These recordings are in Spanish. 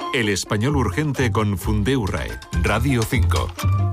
El español urgente con Fundeurrae, Radio 5.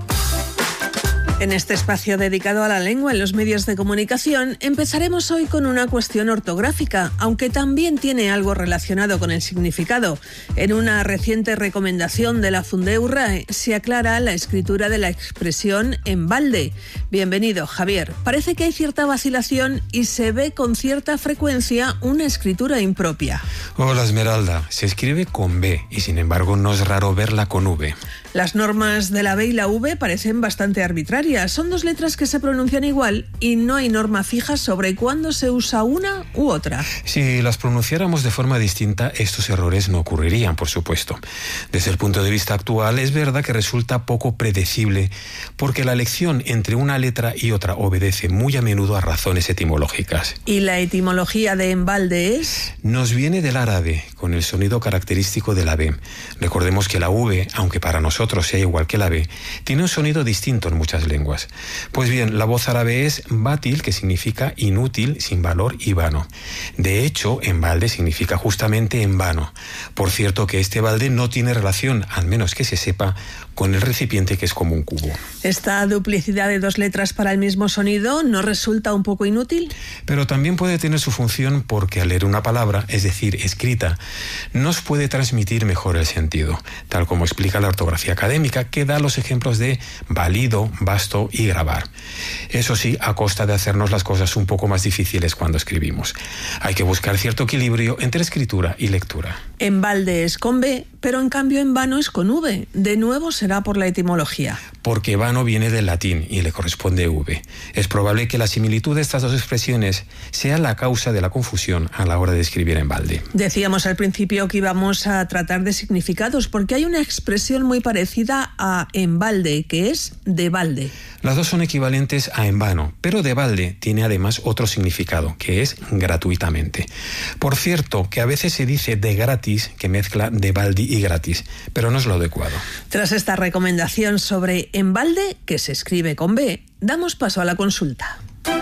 En este espacio dedicado a la lengua en los medios de comunicación, empezaremos hoy con una cuestión ortográfica, aunque también tiene algo relacionado con el significado. En una reciente recomendación de la Fundeurrae se aclara la escritura de la expresión en balde. Bienvenido, Javier. Parece que hay cierta vacilación y se ve con cierta frecuencia una escritura impropia. Hola, Esmeralda. Se escribe con B y sin embargo no es raro verla con V. Las normas de la B y la V parecen bastante arbitrarias. Son dos letras que se pronuncian igual y no hay norma fija sobre cuándo se usa una u otra. Si las pronunciáramos de forma distinta, estos errores no ocurrirían, por supuesto. Desde el punto de vista actual, es verdad que resulta poco predecible porque la elección entre una letra y otra obedece muy a menudo a razones etimológicas. ¿Y la etimología de embalde es? Nos viene del árabe, con el sonido característico de la B. Recordemos que la V, aunque para nosotros sea igual que la B, tiene un sonido distinto en muchas lenguas. Pues bien, la voz árabe es bátil, que significa inútil, sin valor y vano. De hecho, en balde significa justamente en vano. Por cierto que este balde no tiene relación, al menos que se sepa, con el recipiente, que es como un cubo. ¿Esta duplicidad de dos letras para el mismo sonido no resulta un poco inútil? Pero también puede tener su función porque al leer una palabra, es decir, escrita, nos puede transmitir mejor el sentido, tal como explica la ortografía académica, que da los ejemplos de válido, vasto y grabar. Eso sí, a costa de hacernos las cosas un poco más difíciles cuando escribimos. Hay que buscar cierto equilibrio entre escritura y lectura. En balde es con B, pero en cambio en vano es con V. De nuevo será por la etimología. Porque vano viene del latín y le corresponde V. Es probable que la similitud de estas dos expresiones sea la causa de la confusión a la hora de escribir en balde. Decíamos al principio que íbamos a tratar de significados, porque hay una expresión muy parecida a en balde, que es de balde. Las dos son equivalentes a en vano, pero de balde tiene además otro significado, que es gratuitamente. Por cierto, que a veces se dice de gratis, que mezcla de baldi y gratis, pero no es lo adecuado. Tras esta recomendación sobre en balde, que se escribe con B, damos paso a la consulta.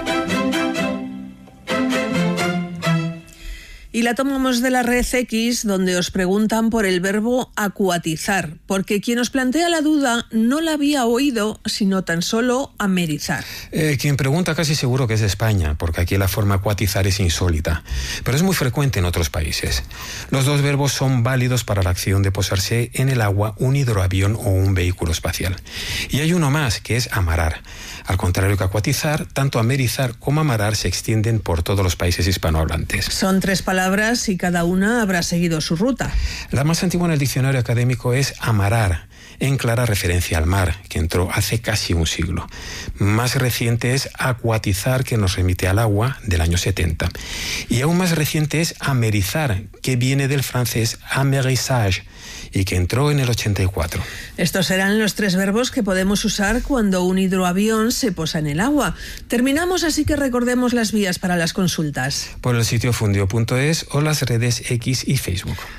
Y la tomamos de la red X, donde os preguntan por el verbo acuatizar, porque quien os plantea la duda no la había oído, sino tan solo amerizar. Quien pregunta casi seguro que es de España, porque aquí la forma acuatizar es insólita, pero es muy frecuente en otros países. Los dos verbos son válidos para la acción de posarse en el agua un hidroavión o un vehículo espacial. Y hay uno más, que es amarar. Al contrario que acuatizar, tanto amerizar como amarar se extienden por todos los países hispanohablantes. Son tres palabras y cada una habrá seguido su ruta. La más antigua en el diccionario académico es amarar, en clara referencia al mar, que entró hace casi un siglo. Más reciente es acuatizar, que nos remite al agua, del año 70. Y aún más reciente es amerizar, que viene del francés amérissage, y que entró en el 84. Estos serán los tres verbos que podemos usar cuando un hidroavión se posa en el agua. Terminamos, así que recordemos las vías para las consultas. Por el sitio fundio.es o las redes X y Facebook.